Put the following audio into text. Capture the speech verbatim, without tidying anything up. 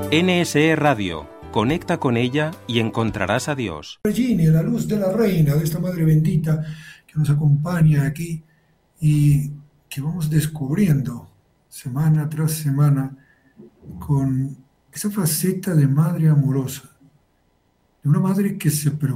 N S E Radio. Conecta con ella y encontrarás a Dios. Regina, la luz de la reina, de esta Madre bendita que nos acompaña aquí y que vamos descubriendo semana tras semana con esa faceta de madre amorosa, de una madre que se preocupa